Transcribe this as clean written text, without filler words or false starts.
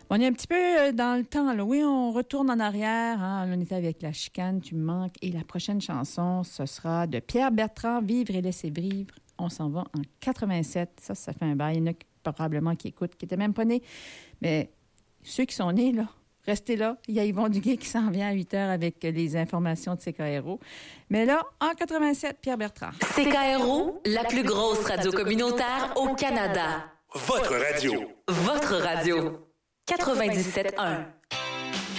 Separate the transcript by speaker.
Speaker 1: On est un petit peu dans le temps, là. Oui, on retourne en arrière. Hein. On était avec La Chicane, Tu me manques. Et la prochaine chanson, ce sera de Pierre Bertrand, Vivre et laisser vivre. On s'en va en 87. Ça fait un bail. Il y en a probablement qui écoutent, qui n'étaient même pas nés. Mais ceux qui sont nés, là, restez là. Il y a Yvon Duguay qui s'en vient à 8 heures avec les informations de CKRO. Mais là, en 87, Pierre Bertrand.
Speaker 2: CKRO, la plus grosse radio communautaire au Canada.
Speaker 3: Votre radio.
Speaker 2: Votre radio. 97.1.